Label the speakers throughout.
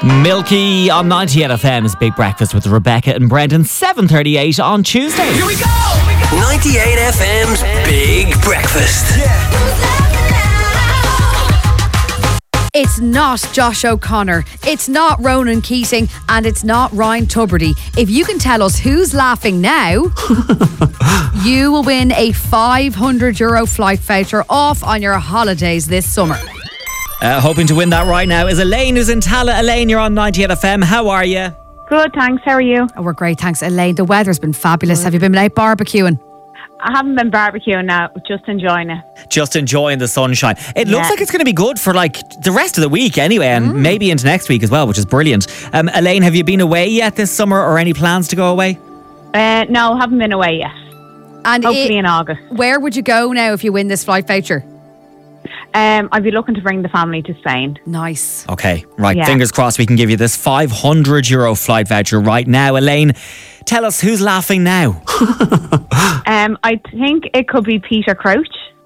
Speaker 1: Milky on 98 FM's Big Breakfast with Rebecca and Brendan, 7:38 on Tuesday.
Speaker 2: Here we go! 98 FM's Big Breakfast.
Speaker 3: It's not Josh O'Connor, it's not Ronan Keating, and it's not Ryan Tubridy. If you can tell us who's laughing now, you will win a €500 flight voucher off on your holidays this summer.
Speaker 1: Hoping to win that right now is Elaine, who's in Tala. Elaine, you're on 98 FM. How are you?
Speaker 4: Good, thanks. How are you?
Speaker 3: Oh, we're great, thanks, Elaine. The weather's been fabulous. Have you been out barbecuing?
Speaker 4: I haven't been barbecuing now, just enjoying it.
Speaker 1: Just enjoying the sunshine. It looks like it's going to be good for like the rest of the week anyway, and maybe into next week as well, which is brilliant. Elaine, have you been away yet this summer, or any plans to go away?
Speaker 4: No, haven't been away yet.
Speaker 3: And
Speaker 4: hopefully in August.
Speaker 3: Where would you go now if you win this flight voucher?
Speaker 4: I'd be looking to bring the family to Spain.
Speaker 3: Nice.
Speaker 1: Okay, right.
Speaker 4: Yeah.
Speaker 1: Fingers crossed we can give you this €500 flight voucher right now. Elaine, tell us who's laughing now.
Speaker 4: I think it could be Peter Crouch.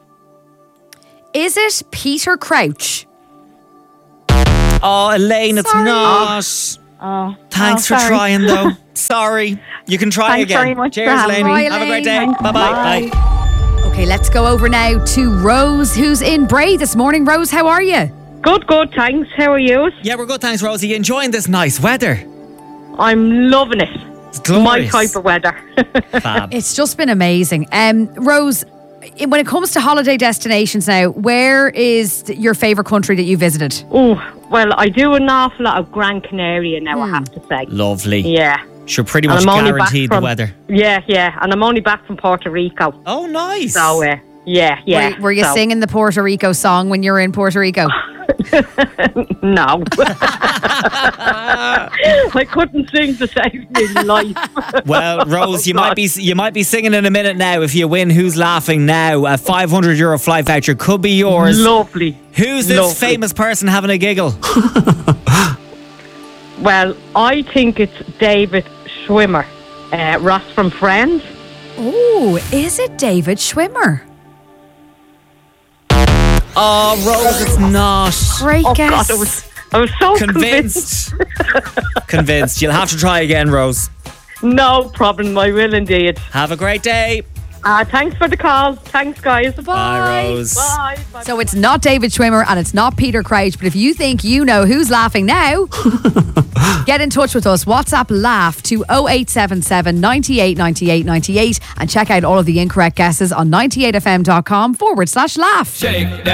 Speaker 3: Is it Peter Crouch?
Speaker 1: Oh, Elaine, it's not.
Speaker 4: Oh,
Speaker 1: Thanks for
Speaker 4: sorry.
Speaker 1: trying, though. Sorry. You can try
Speaker 4: Thanks
Speaker 1: again.
Speaker 4: very much
Speaker 1: Cheers,
Speaker 4: for having
Speaker 1: Elaine.
Speaker 4: me.
Speaker 1: Have a great day.
Speaker 4: Thanks.
Speaker 1: Bye-bye.
Speaker 4: Bye.
Speaker 1: Bye.
Speaker 3: Okay, let's go over now to Rose, who's in Bray this morning. Rose, how are you?
Speaker 5: Good, thanks. How are you?
Speaker 1: Yeah, we're good, thanks, Rosie. Enjoying this nice weather.
Speaker 5: I'm loving it.
Speaker 1: It's glorious.
Speaker 5: My type of weather.
Speaker 1: Fab.
Speaker 3: It's just been amazing. Rose, when it comes to holiday destinations now, where is your favourite country that you visited?
Speaker 5: Oh, well, I do an awful lot of Gran Canaria now, I have to say.
Speaker 1: Lovely.
Speaker 5: Yeah.
Speaker 1: Sure, pretty
Speaker 5: And
Speaker 1: much
Speaker 5: I'm only back
Speaker 1: guaranteed the
Speaker 5: from-
Speaker 1: weather.
Speaker 5: Yeah, and I'm only back from Puerto Rico.
Speaker 1: Oh, nice.
Speaker 5: So, yeah.
Speaker 3: Were you
Speaker 5: So,
Speaker 3: singing the Puerto Rico song when you were in Puerto Rico?
Speaker 5: No. I couldn't sing to save my life.
Speaker 1: Well, Rose, you might be singing in a minute now if you win Who's Laughing Now. A €500 flight voucher could be yours.
Speaker 5: Lovely.
Speaker 1: Who's this
Speaker 5: Lovely.
Speaker 1: famous person having a giggle?
Speaker 5: Well, I think it's David Schwimmer, Ross from Friends.
Speaker 3: Oh, is it David Schwimmer?
Speaker 1: Oh, Rose, it's not.
Speaker 3: Great
Speaker 5: Oh,
Speaker 3: guess.
Speaker 5: God, I was so
Speaker 1: Convinced. Convinced. You'll have to try again, Rose.
Speaker 5: No problem, I will indeed.
Speaker 1: Have a great day.
Speaker 5: Thanks for the call. Thanks, guys.
Speaker 1: Bye, Rose.
Speaker 5: Bye.
Speaker 3: So it's not David Schwimmer and it's not Peter Crouch, but if you think you know who's laughing now, get in touch with us. WhatsApp laugh to 0877 98 98 98 and check out all of the incorrect guesses on 98fm.com/laugh.
Speaker 2: Shake that.